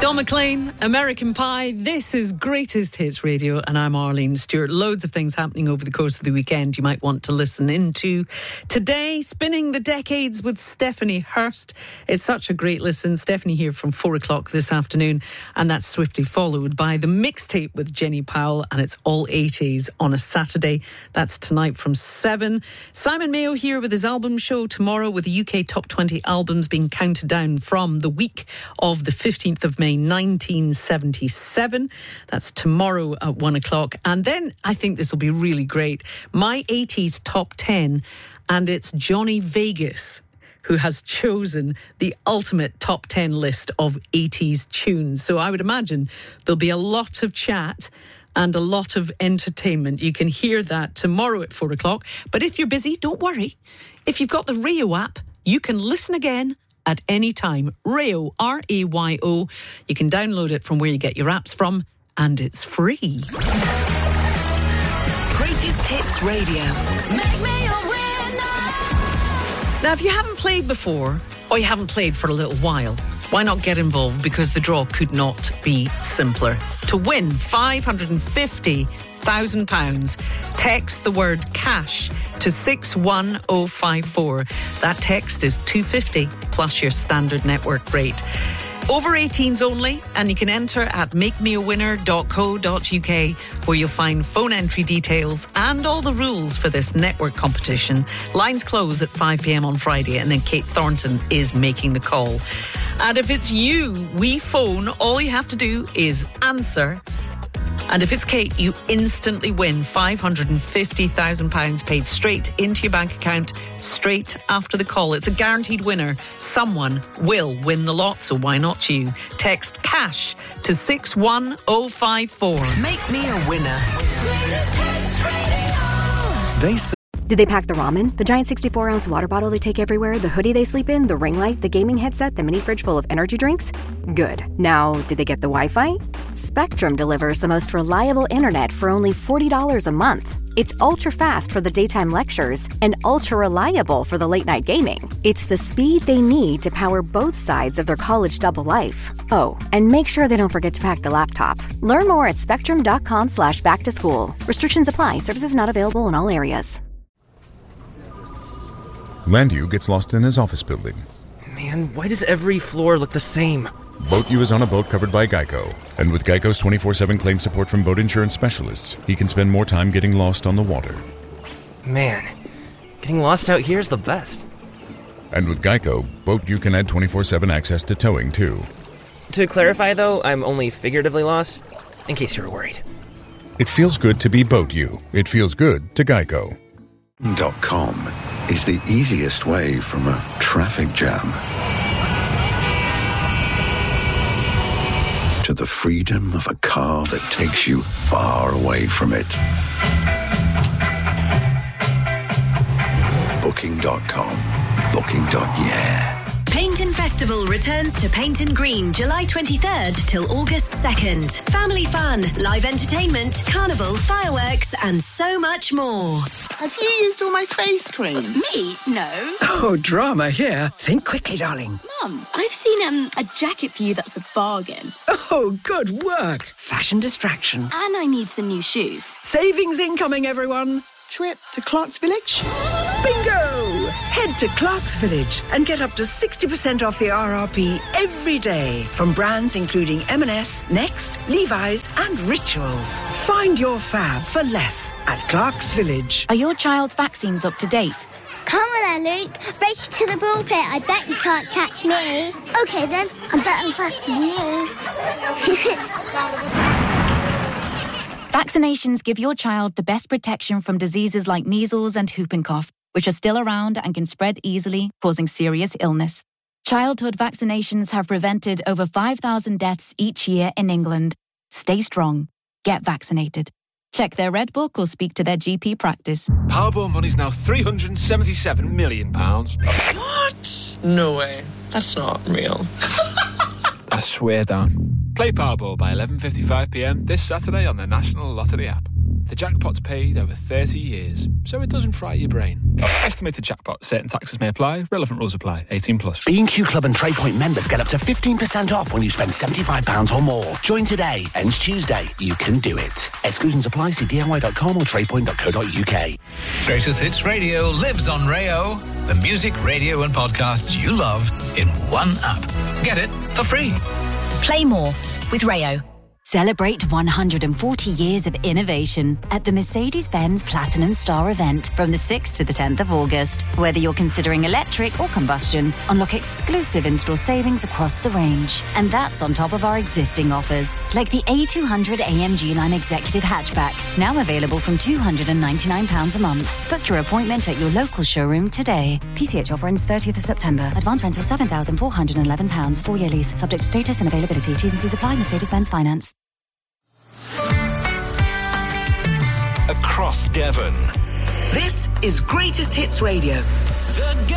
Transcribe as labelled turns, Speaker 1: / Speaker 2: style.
Speaker 1: Don McLean, American Pie. This is Greatest Hits Radio, and I'm Arlene Stewart. Loads of things happening over the course of the weekend you might want to listen into. Today, Spinning the Decades with Stephanie Hurst. It's such a great listen. Stephanie here from 4 o'clock this afternoon, and that's swiftly followed by the mixtape with Jenny Powell, and it's all 80s on a Saturday. That's tonight from 7. Simon Mayo here with his album show tomorrow, with the UK Top 20 albums being counted down from the week of the 15th of May 1977. That's tomorrow at 1 o'clock. And then I think this will be really great. My 80s Top 10, and it's Johnny Vegas who has chosen the ultimate top 10 list of 80s tunes. So I would imagine there'll be a lot of chat and a lot of entertainment. You can hear that tomorrow at 4 o'clock. But if you're busy, don't worry. If you've got the Rio app, you can listen again at any time. Rayo, R-A-Y-O. You can download it from where you get your apps from, and it's free.
Speaker 2: Greatest Hits Radio. Make me a winner.
Speaker 1: Now, if you haven't played before, or you haven't played for a little while, why not get involved? Because the draw could not be simpler. To win £550,000, text the word cash to 61054. That text is $2.50 plus your standard network rate. Over 18s only, and you can enter at makemeawinner.co.uk, where you'll find phone entry details and all the rules for this network competition. Lines close at 5 p.m. on Friday, and then Kate Thornton is making the call. And if it's you, we phone. All you have to do is answer. And if it's Kate, you instantly win £550,000 paid straight into your bank account straight after the call. It's a guaranteed winner. Someone will win the lot, so why not you? Text cash to 61054.
Speaker 2: Make me a winner.
Speaker 3: Did they pack the ramen, the giant 64-ounce water bottle they take everywhere, the hoodie they sleep in, the ring light, the gaming headset, the mini fridge full of energy drinks? Good. Now, did they get the Wi-Fi? Spectrum delivers the most reliable internet for only $40 a month. It's ultra-fast for the daytime lectures and ultra-reliable for the late-night gaming. It's the speed they need to power both sides of their college double life. Oh, and make sure they don't forget to pack the laptop. Learn more at spectrum.com/back-to-school. Restrictions apply. Services not available in all areas.
Speaker 4: Landu gets lost in his office building.
Speaker 5: Man, why does every floor look the same?
Speaker 4: BoatU is on a boat covered by Geico. And with Geico's 24/7 claim support from boat insurance specialists, he can spend more time getting lost on the water.
Speaker 5: Man, getting lost out here is the best.
Speaker 4: And with Geico, BoatU can add 24/7 access to towing, too.
Speaker 5: To clarify, though, I'm only figuratively lost, in case you were worried.
Speaker 4: It feels good to be BoatU. It feels good to Geico.
Speaker 6: .com is the easiest way from a traffic jam to the freedom of a car that takes you far away from it. Booking.com. Booking.yeah.
Speaker 2: Paintin' Festival returns to Paintin' Green July 23rd till August 2nd. Family fun, live entertainment, carnival, fireworks, and so much more.
Speaker 7: Have you used all my face cream?
Speaker 8: Me? No.
Speaker 9: Oh, drama here. Think quickly, darling.
Speaker 8: Mum, I've seen a jacket for you that's a bargain.
Speaker 9: Oh, good work. Fashion distraction.
Speaker 8: And I need some new shoes.
Speaker 9: Savings incoming, everyone.
Speaker 7: Trip to Clark's Village?
Speaker 9: Bingo! Head to Clark's Village and get up to 60% off the RRP every day from brands including M&S, Next, Levi's and Rituals. Find your fab for less at Clark's Village.
Speaker 10: Are your child's vaccines up to date?
Speaker 11: Come on then, Luke. Race to the ball pit. I bet you can't catch me. Okay then, I'm better and faster than you.
Speaker 10: Vaccinations give your child the best protection from diseases like measles and whooping cough, which are still around and can spread easily, causing serious illness. Childhood vaccinations have prevented over 5,000 deaths each year in England. Stay strong. Get vaccinated. Check their Red Book or speak to their GP practice.
Speaker 12: Powerball money's now £377 million.
Speaker 13: What? No way. That's not real.
Speaker 12: I swear down. Play Powerball by 11:55 p.m. this Saturday on the National Lottery app. The jackpot's paid over 30 years, so it doesn't fry your brain. Estimated jackpot. Certain taxes may apply. Relevant rules apply. 18 plus.
Speaker 14: B&Q Club and TradePoint members get up to 15% off when you spend £75 or more. Join today. Ends Tuesday. You can do it. Exclusions apply. See DIY.com or tradepoint.co.uk.
Speaker 15: Greatest Hits Radio lives on Rayo. The music, radio and podcasts you love in one app. Get it for free.
Speaker 2: Play more with Rayo.
Speaker 16: Celebrate 140 years of innovation at the Mercedes-Benz Platinum Star event from the 6th to the 10th of August. Whether you're considering electric or combustion, unlock exclusive in-store savings across the range. And that's on top of our existing offers, like the A200 AMG Line Executive Hatchback, now available from £299 a month. Book your appointment at your local showroom today. PCH offer ends 30th of September. Advance rental £7,411. 4-year lease, subject to status and availability. T's and C's apply. Mercedes-Benz Finance.
Speaker 15: Across Devon.
Speaker 9: This is Greatest Hits Radio.